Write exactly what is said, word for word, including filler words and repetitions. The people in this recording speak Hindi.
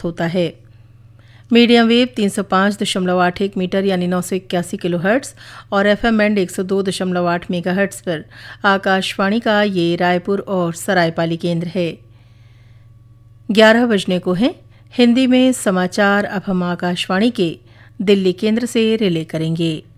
होता है। मीडियम वेव तीन सौ पाँच दशमलव आठ एक मीटर यानी नौ सौ इक्यासी किलो हर्ट्स और एफएम बैंड एक सौ दो दशमलव आठ मेगा हर्ट्स पर आकाशवाणी का ये रायपुर और सरायपाली केंद्र है। ग्यारह बजने को है हिंदी में समाचार। अब हम आकाशवाणी के दिल्ली केंद्र से रिले करेंगे।